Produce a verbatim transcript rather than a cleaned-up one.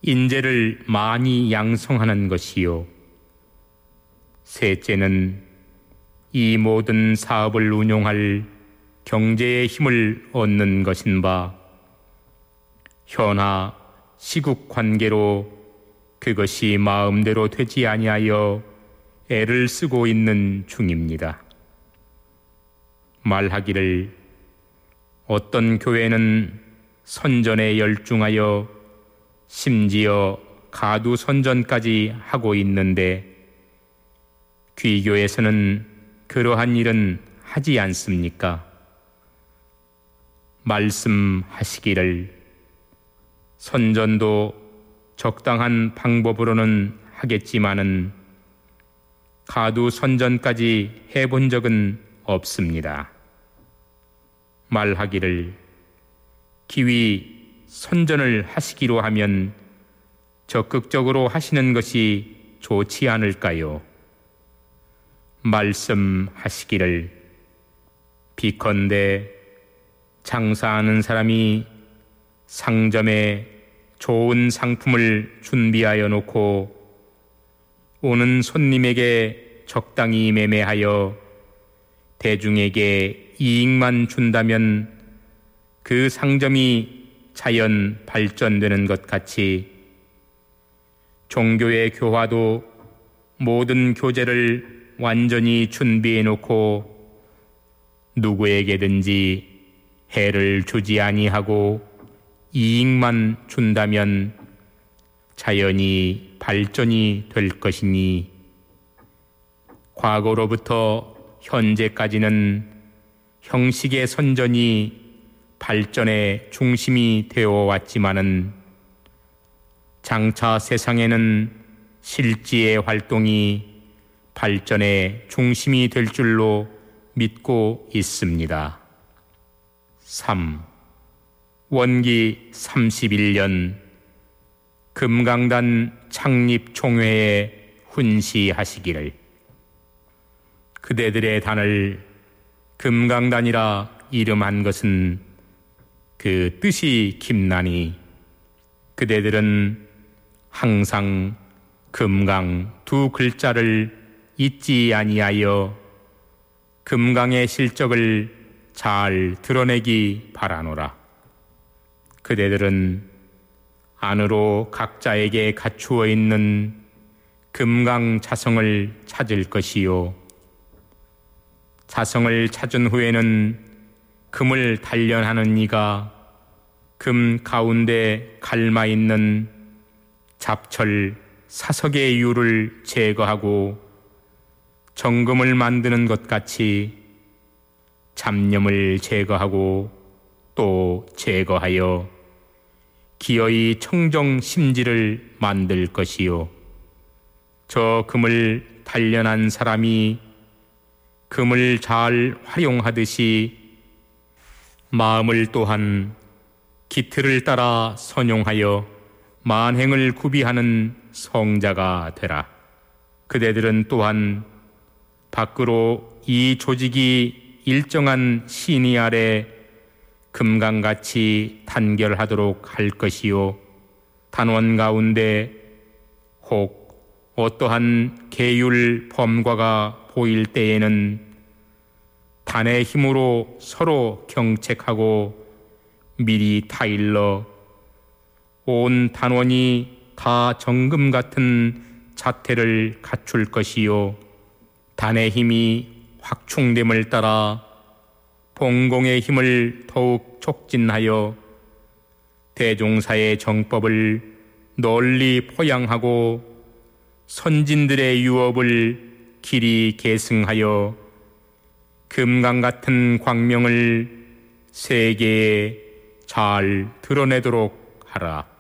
인재를 많이 양성하는 것이요. 셋째는 이 모든 사업을 운용할 경제의 힘을 얻는 것인 바 현하 시국 관계로 그것이 마음대로 되지 아니하여 애를 쓰고 있는 중입니다. 말하기를 어떤 교회는 선전에 열중하여 심지어 가두 선전까지 하고 있는데 귀교에서는 그러한 일은 하지 않습니까? 말씀하시기를 선전도 적당한 방법으로는 하겠지만은 가두 선전까지 해본 적은 없습니다. 말하기를 기위 선전을 하시기로 하면 적극적으로 하시는 것이 좋지 않을까요? 말씀하시기를 비컨대 장사하는 사람이 상점에 좋은 상품을 준비하여 놓고 오는 손님에게 적당히 매매하여 대중에게 이익만 준다면 그 상점이 자연 발전되는 것 같이 종교의 교화도 모든 교제를 완전히 준비해 놓고 누구에게든지 해를 주지 아니하고 이익만 준다면 자연히 발전이 될 것이니 과거로부터 현재까지는 형식의 선전이 발전의 중심이 되어 왔지만은 장차 세상에는 실지의 활동이 발전의 중심이 될 줄로 믿고 있습니다. 삼. 원기 삼십일 년 금강단 창립 총회에 훈시하시기를 그대들의 단을 금강단이라 이름한 것은 그 뜻이 깊나니 그대들은 항상 금강 두 글자를 잊지 아니하여 금강의 실적을 잘 드러내기 바라노라. 그대들은 안으로 각자에게 갖추어 있는 금강 자성을 찾을 것이요. 자성을 찾은 후에는 금을 단련하는 이가 금 가운데 갈마 있는 잡철 사석의 유를 제거하고 정금을 만드는 것 같이 잡념을 제거하고 또 제거하여 기어이 청정 심지를 만들 것이요. 저 금을 단련한 사람이 금을 잘 활용하듯이 마음을 또한 기틀을 따라 선용하여 만행을 구비하는 성자가 되라. 그대들은 또한 밖으로 이 조직이 일정한 신의 아래 금강같이 단결하도록 할 것이요. 단원 가운데 혹 어떠한 계율 범과가 보일 때에는 단의 힘으로 서로 경책하고 미리 타일러 온 단원이 다 정금 같은 자태를 갖출 것이요. 단의 힘이 확충됨을 따라 봉공의 힘을 더욱 촉진하여 대종사의 정법을 널리 포양하고 선진들의 유업을 길이 계승하여 금강 같은 광명을 세계에 잘 드러내도록 하라.